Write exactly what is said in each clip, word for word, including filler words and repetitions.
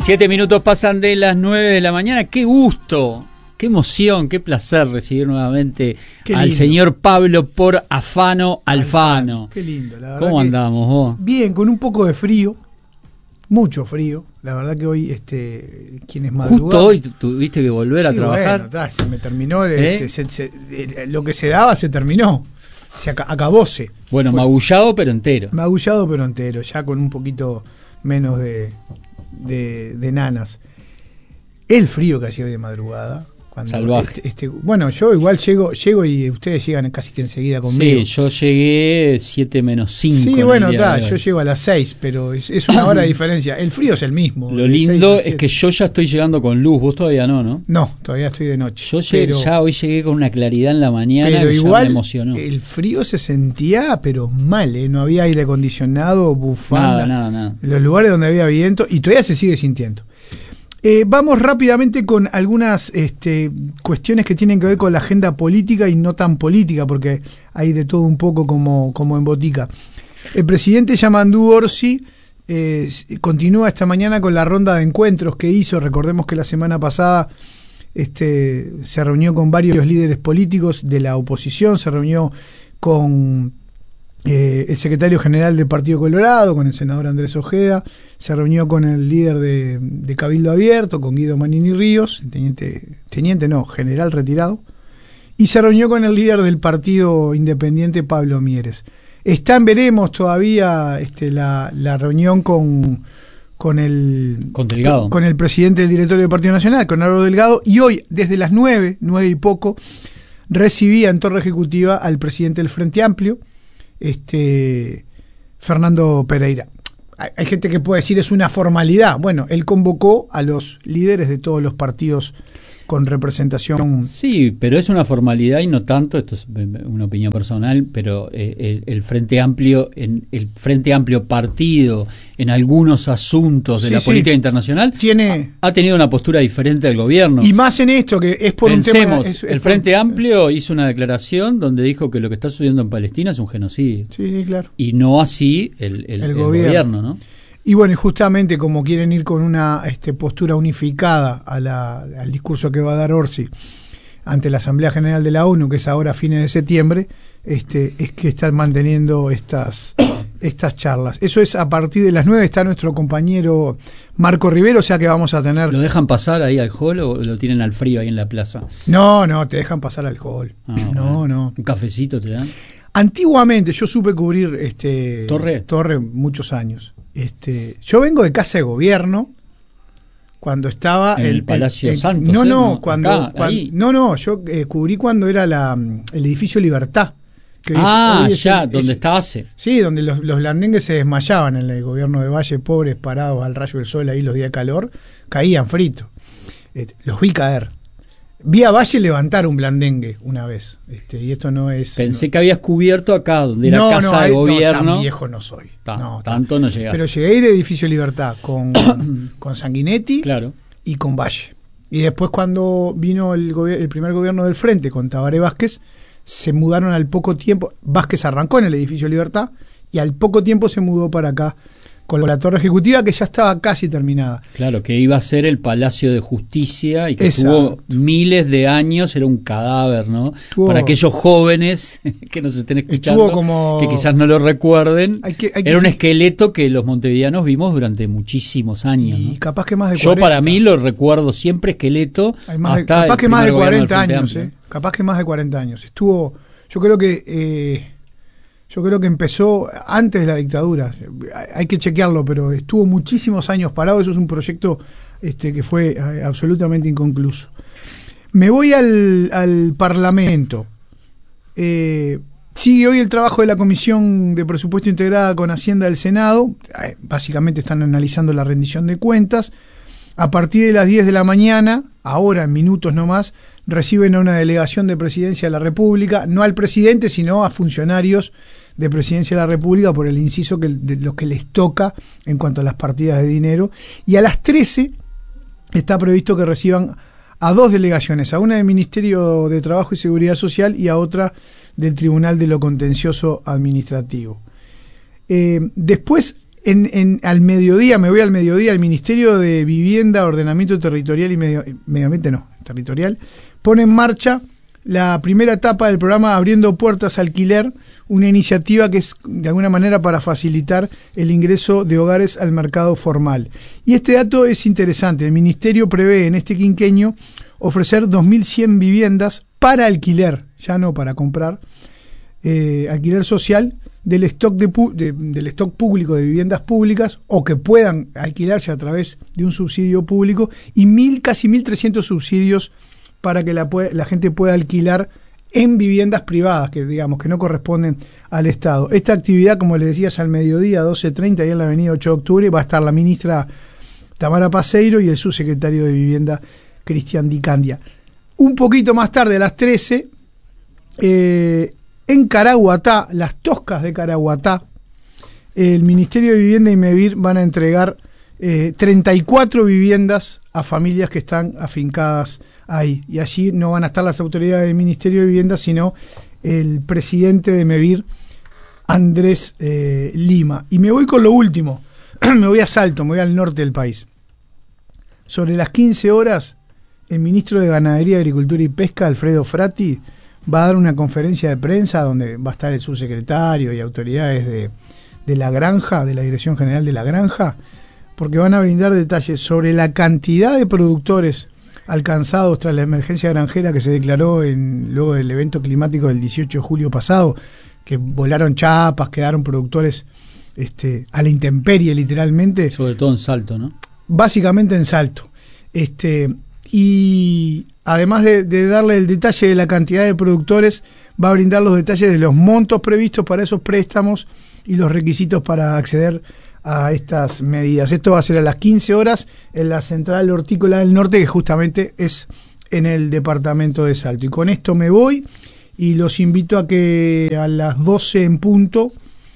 Siete minutos pasan de las nueve de la mañana. ¡Qué gusto! ¡Qué emoción! ¡Qué placer recibir nuevamente al señor Pablo por Afano Alfano! ¡Qué lindo! La verdad. ¿Cómo andamos vos? Bien, con un poco de frío. Mucho frío. La verdad que hoy, este, quienes madrugaron... Justo hoy tuviste que volver sí, a trabajar. Bueno, ta, se me terminó. ¿Eh? Este, se, se, lo que se daba se terminó. Se ac acabóse. Bueno, Fue, magullado pero entero. Magullado pero entero. Ya con un poquito menos de, de, de nanas. El frío que hacía hoy de madrugada. Cuando Salvaje. Este, este, bueno, yo igual llego llego y ustedes llegan casi que enseguida conmigo. Sí, yo llegué siete menos cinco. Sí, bueno, está, yo llego a las seis, pero es, es una hora de diferencia. El frío es el mismo. Lo lindo es que yo ya estoy llegando con luz, vos todavía no, ¿no? No, todavía estoy de noche. Yo llegué, pero, ya hoy llegué con una claridad en la mañana pero que igual ya me emocionó. El frío se sentía, pero mal, ¿eh? No había aire acondicionado, bufanda. Nada, nada, nada. En los lugares donde había viento, y todavía se sigue sintiendo. Eh, vamos rápidamente con algunas este, cuestiones que tienen que ver con la agenda política y no tan política, porque hay de todo un poco como, como en botica. El presidente Yamandú Orsi eh, continúa esta mañana con la ronda de encuentros que hizo. Recordemos que la semana pasada este, se reunió con varios líderes políticos de la oposición, se reunió con Eh, el secretario general del Partido Colorado, con el senador Andrés Ojeda, se reunió con el líder de, de Cabildo Abierto, con Guido Manini Ríos, teniente, teniente no, general retirado, y se reunió con el líder del Partido Independiente, Pablo Mieres. Está en veremos todavía este, la, la reunión con, con, el, con, Delgado. con el presidente del directorio del Partido Nacional, con Álvaro Delgado, y hoy, desde las nueve, nueve y poco, recibía en Torre Ejecutiva al presidente del Frente Amplio, Este, Fernando Pereira. Hay, hay gente que puede decir es una formalidad. Bueno, él convocó a los líderes de todos los partidos con representación. Sí, pero es una formalidad y no tanto, esto es una opinión personal, pero eh, el, el Frente Amplio, en el Frente Amplio partido en algunos asuntos de sí, la sí. política internacional Tiene, ha, ha tenido una postura diferente del gobierno. Y más en esto, que es por Pensemos, un tema... Es, es el Frente por... Amplio hizo una declaración donde dijo que lo que está sucediendo en Palestina es un genocidio. Sí, sí, claro. Y no así el, el, el, el gobierno. gobierno, ¿no? Y bueno, y justamente como quieren ir con una este, postura unificada a la, al discurso que va a dar Orsi ante la Asamblea General de la ONU, que es ahora a fines de septiembre, este, es que están manteniendo estas, estas charlas. Eso es a partir de las nueve, está nuestro compañero Marco Rivero, o sea que vamos a tener... ¿Lo dejan pasar ahí al hall o lo tienen al frío ahí en la plaza? No, no, te dejan pasar al hall. Ah, no, bueno. no. ¿Un cafecito te dan? Antiguamente yo supe cubrir este Torre, Torre muchos años. Este, yo vengo de casa de gobierno cuando estaba en el, el Palacio el, el, Santos. No, ¿eh? no, cuando, Acá, cuando no, no, yo eh, cubrí cuando era la, el edificio Libertad. Que ah, hoy es, ya, es, donde es, está ACE. Sí, donde los, los blandengues se desmayaban en el gobierno de Valle, pobres parados al rayo del sol ahí los días de calor, caían fritos. Este, los vi caer. Vi a Valle levantar un blandengue una vez, este, y esto no es... Pensé no, que habías cubierto acá, donde era no, casa no, de no, gobierno. Tan viejo no soy. Ta, no, tanto no llegaste. Pero llegué a ir a Edificio Libertad con, con Sanguinetti claro. y con Valle. Y después cuando vino el, el primer gobierno del Frente con Tabaré Vázquez, se mudaron al poco tiempo. Vázquez arrancó en el Edificio Libertad y al poco tiempo se mudó para acá con la Torre Ejecutiva, que ya estaba casi terminada. Claro, que iba a ser el Palacio de Justicia y que estuvo miles de años, era un cadáver, ¿no? Estuvo, para aquellos jóvenes que nos estén escuchando, como, que quizás no lo recuerden, hay que, hay era que, un esqueleto que los montevideanos vimos durante muchísimos años. Y ¿no? capaz que más de cuarenta. Yo para mí lo recuerdo siempre esqueleto. Hay más de, capaz que más de cuarenta años, ¿eh? Capaz que más de cuarenta años. Estuvo, yo creo que... Eh, Yo creo que empezó antes de la dictadura, hay que chequearlo, pero estuvo muchísimos años parado, eso es un proyecto este, que fue eh, absolutamente inconcluso. Me voy al, al Parlamento. Eh, sigue hoy el trabajo de la Comisión de Presupuesto Integrada con Hacienda del Senado, eh, básicamente están analizando la rendición de cuentas. A partir de las diez de la mañana, ahora en minutos nomás, reciben a una delegación de Presidencia de la República, no al presidente, sino a funcionarios de Presidencia de la República por el inciso que, de lo que les toca en cuanto a las partidas de dinero. Y a las trece está previsto que reciban a dos delegaciones, a una del Ministerio de Trabajo y Seguridad Social y a otra del Tribunal de lo Contencioso Administrativo. Eh, después, En, en, al mediodía, me voy al mediodía, el Ministerio de Vivienda, Ordenamiento Territorial y Medio, Medio Ambiente, no, Territorial, pone en marcha la primera etapa del programa Abriendo Puertas Alquiler, una iniciativa que es de alguna manera para facilitar el ingreso de hogares al mercado formal. Y este dato es interesante. El Ministerio prevé en este quinquenio ofrecer dos mil cien viviendas para alquiler, ya no para comprar, eh, alquiler social del stock, de, de, del stock público de viviendas públicas o que puedan alquilarse a través de un subsidio público y mil, casi mil trescientos subsidios para que la, la gente pueda alquilar en viviendas privadas, que digamos que no corresponden al Estado. Esta actividad, como les decías, al mediodía, doce treinta, ahí en la avenida ocho de octubre, va a estar la ministra Tamara Paseiro y el subsecretario de Vivienda, Cristian Di Candia. Un poquito más tarde, a las trece, eh, en Caraguatá, las Toscas de Caraguatá, el Ministerio de Vivienda y MEVIR van a entregar eh, treinta y cuatro viviendas a familias que están afincadas ahí. Y allí no van a estar las autoridades del Ministerio de Vivienda, sino el presidente de MEVIR, Andrés eh, Lima. Y me voy con lo último. Me voy a Salto, me voy al norte del país. Sobre las quince horas, el ministro de Ganadería, Agricultura y Pesca, Alfredo Frati, va a dar una conferencia de prensa donde va a estar el subsecretario y autoridades de, de la granja, de la Dirección General de la Granja, porque van a brindar detalles sobre la cantidad de productores alcanzados tras la emergencia granjera que se declaró en, luego del evento climático del dieciocho de julio pasado, que volaron chapas, quedaron productores este, a la intemperie literalmente. Sobre todo en Salto, ¿no? Básicamente en Salto. Este, y además de, de darle el detalle de la cantidad de productores, va a brindar los detalles de los montos previstos para esos préstamos y los requisitos para acceder a estas medidas. Esto va a ser a las quince horas en la Central Hortícola del Norte, que justamente es en el departamento de Salto. Y con esto me voy y los invito a que a las doce en punto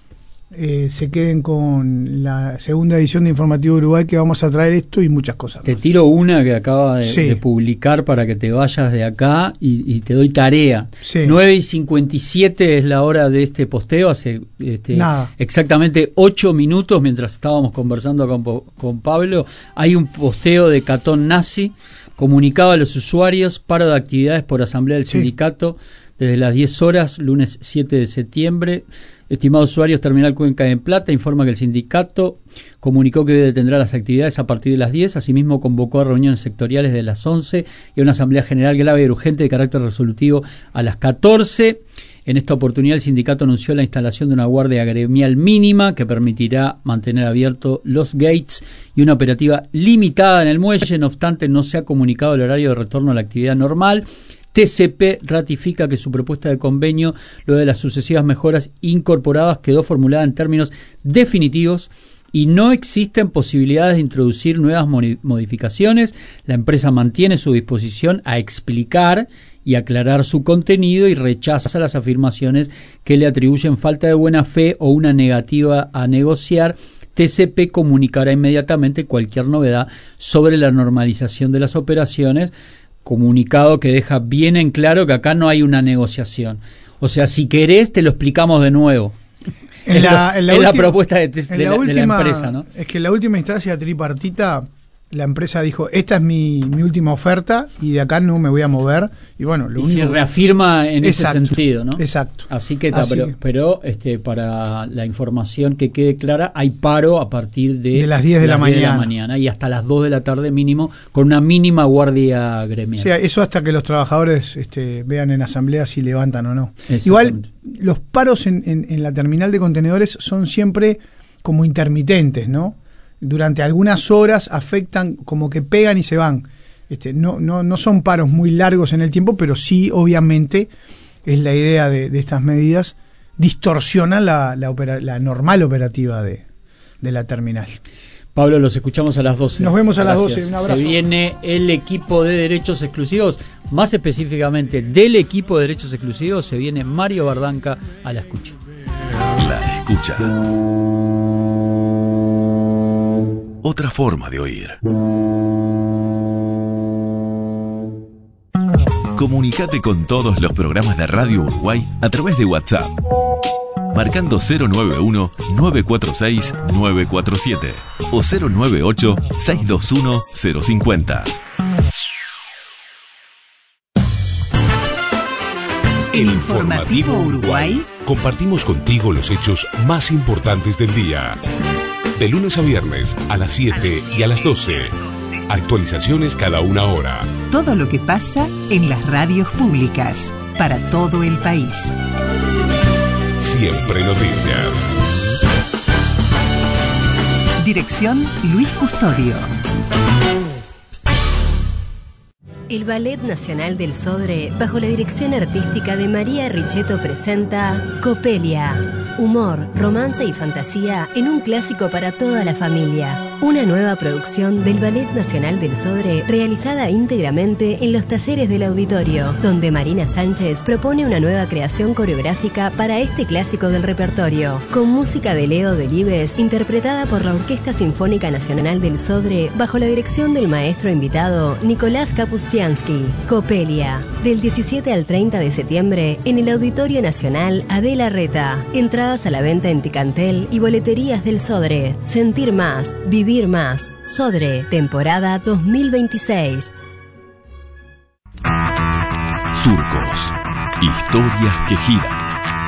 eh, se queden con la segunda edición de Informativo Uruguay, que vamos a traer esto y muchas cosas Te más. tiro una que acaba de, sí. de publicar para que te vayas de acá y, y te doy tarea. Sí. nueve y cincuenta y siete es la hora de este posteo, hace este, exactamente ocho minutos, mientras estábamos conversando con, con Pablo, hay un posteo de Catón Nazi, comunicado a los usuarios, paro de actividades por asamblea del sí. sindicato desde las diez horas, lunes siete de septiembre. Estimados usuarios, Terminal Cuenca de Plata informa que el sindicato comunicó que detendrá las actividades a partir de las diez. Asimismo, convocó a reuniones sectoriales de las once y a una asamblea general grave y urgente de carácter resolutivo a las catorce. En esta oportunidad, el sindicato anunció la instalación de una guardia gremial mínima que permitirá mantener abiertos los gates y una operativa limitada en el muelle. No obstante, no se ha comunicado el horario de retorno a la actividad normal. T C P ratifica que su propuesta de convenio, luego de las sucesivas mejoras incorporadas, quedó formulada en términos definitivos y no existen posibilidades de introducir nuevas modificaciones. La empresa mantiene su disposición a explicar y aclarar su contenido y rechaza las afirmaciones que le atribuyen falta de buena fe o una negativa a negociar. T C P comunicará inmediatamente cualquier novedad sobre la normalización de las operaciones. Comunicado que deja bien en claro que acá no hay una negociación. O sea, si querés, te lo explicamos de nuevo. En la, en la, es última, la propuesta de, de, la, la, última, de la empresa, ¿no? Es que en la última instancia tripartita, la empresa dijo, esta es mi, mi última oferta y de acá no me voy a mover. Y bueno, lo y único... se reafirma en exacto, ese sentido, ¿no? Exacto. Así que, Así pero, que... pero este, para la información que quede clara, hay paro a partir de, de las diez de, la, las mañana. diez de la mañana y hasta las dos de la tarde mínimo, con una mínima guardia gremial. O sea, eso hasta que los trabajadores este, vean en asamblea si levantan o no. Igual, los paros en, en, en la terminal de contenedores son siempre como intermitentes, ¿no? Durante algunas horas afectan, como que pegan y se van. Este, no, no, no son paros muy largos en el tiempo, pero sí, obviamente, es la idea de, de estas medidas, distorsionan la, la, opera, la normal operativa de, de la terminal. Pablo, los escuchamos a las doce. Nos vemos a Gracias. las doce. Un abrazo. Se viene el equipo de derechos exclusivos, más específicamente del equipo de derechos exclusivos, se viene Mario Bardanca a la escucha. La escucha. Otra forma de oír. Comunicate con todos los programas de Radio Uruguay a través de WhatsApp. marcando cero nueve uno, nueve cuatro seis, nueve cuatro siete o cero nueve ocho, seis dos uno, cero cinco cero. En Informativo Uruguay compartimos contigo los hechos más importantes del día. De lunes a viernes a las siete y a las doce. Actualizaciones cada una hora. Todo lo que pasa en las radios públicas para todo el país. Siempre noticias. Dirección Luis Custodio. El Ballet Nacional del Sodre, bajo la dirección artística de María Richetto, presenta Copelia. Humor, romance y fantasía en un clásico para toda la familia. Una nueva producción del Ballet Nacional del Sodre realizada íntegramente en los talleres del auditorio, donde Marina Sánchez propone una nueva creación coreográfica para este clásico del repertorio, con música de Leo Delibes, interpretada por la Orquesta Sinfónica Nacional del Sodre, bajo la dirección del maestro invitado Nicolás Kapustiansky. Copelia, del diecisiete al treinta de septiembre en el Auditorio Nacional Adela Reta. Entradas a la venta en Ticantel y boleterías del Sodre. Sentir más, vivir más. Sodre, temporada dos mil veintiséis. Surcos, historias que giran.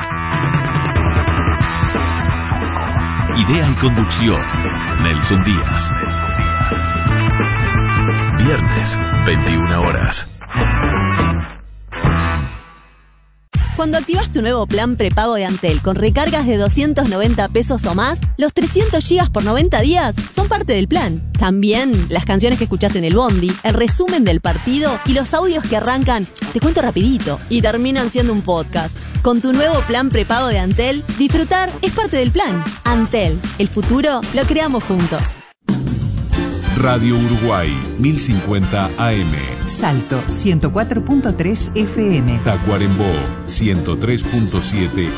Idea y conducción, Nelson Díaz. Viernes, veintiuna horas. Cuando activas tu nuevo plan prepago de Antel con recargas de doscientos noventa pesos o más, los trescientos gigas por noventa días son parte del plan. También las canciones que escuchás en el bondi, el resumen del partido y los audios que arrancan, te cuento rapidito, y terminan siendo un podcast. Con tu nuevo plan prepago de Antel, disfrutar es parte del plan. Antel, el futuro lo creamos juntos. Radio Uruguay, mil cincuenta A M. Salto, ciento cuatro punto tres F M. Tacuarembó, ciento tres punto siete